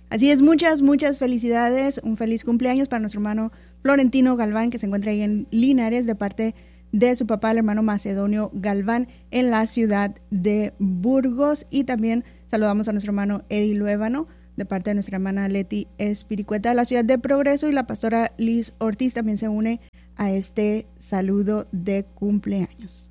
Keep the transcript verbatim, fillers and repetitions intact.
Así es, muchas, muchas felicidades, un feliz cumpleaños para nuestro hermano Florentino Galván, que se encuentra ahí en Linares, de parte de su papá, el hermano Macedonio Galván, en la ciudad de Burgos. Y también saludamos a nuestro hermano Eddie Luébano, de parte de nuestra hermana Leti Espiricueta, de la ciudad de Progreso, y la pastora Liz Ortiz también se une a este saludo de cumpleaños.